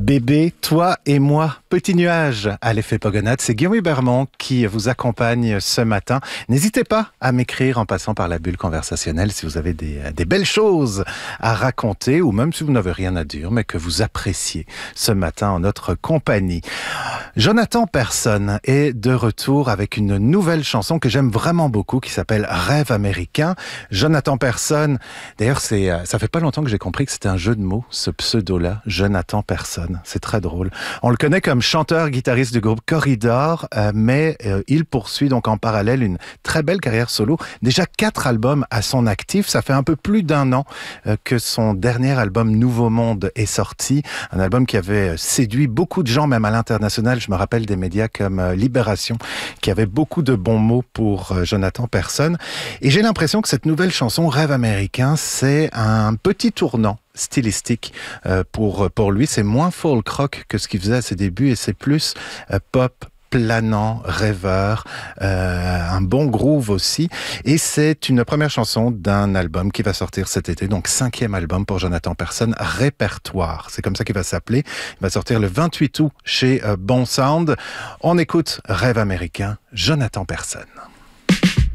Bébé, toi et moi, petit nuage à l'effet Pogonade, c'est Guillaume Hubermont qui vous accompagne ce matin. N'hésitez pas à m'écrire en passant par la bulle conversationnelle si vous avez des belles choses à raconter ou même si vous n'avez rien à dire mais que vous appréciez ce matin en notre compagnie. Jonathan Persson est de retour avec une nouvelle chanson que j'aime vraiment beaucoup qui s'appelle Rêve américain. Jonathan Persson, d'ailleurs ça fait pas longtemps que j'ai compris que c'était un jeu de mots, ce pseudo-là, Jonathan Persson. C'est très drôle. On le connaît comme chanteur-guitariste du groupe Corridor, mais il poursuit donc en parallèle une très belle carrière solo. Déjà 4 albums à son actif. Ça fait un peu plus d'1 an que son dernier album Nouveau Monde est sorti. Un album qui avait séduit beaucoup de gens, même à l'international. Je me rappelle des médias comme Libération, qui avait beaucoup de bons mots pour Jonathan Persson. Et j'ai l'impression que cette nouvelle chanson, Rêve américain, c'est un petit tournant stylistique pour lui. C'est moins folk rock que ce qu'il faisait à ses débuts et c'est plus pop, planant, rêveur, un bon groove aussi. Et c'est une première chanson d'un album qui va sortir cet été, donc 5e album pour Jonathan Persson, Répertoire. C'est comme ça qu'il va s'appeler. Il va sortir le 28 août chez Bon Sound. On écoute Rêve américain, Jonathan Persson.